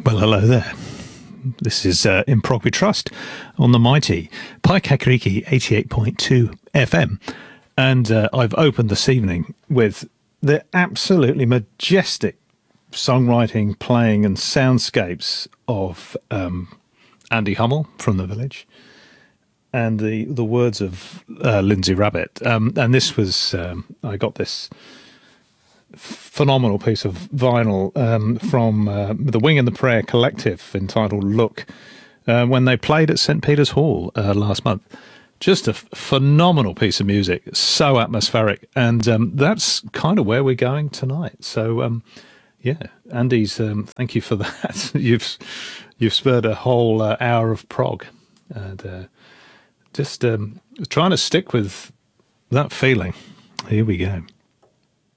Well, hello there. This is In Prog We Trust on the mighty Pai Kakariki 88.2 FM. And I've opened this evening with the absolutely majestic songwriting, playing and soundscapes of Andy Hummel from The Village and the words of Lindsay Rabbit. And this was, I got this phenomenal piece of vinyl from the Wing and the Prayer Collective entitled Look when they played at St. Peter's Hall last month. Just a phenomenal piece of music, so atmospheric, and that's kind of where we're going tonight. So yeah, Andy's thank you for that. You've spurred a whole hour of prog, and just trying to stick with that feeling. Here we go.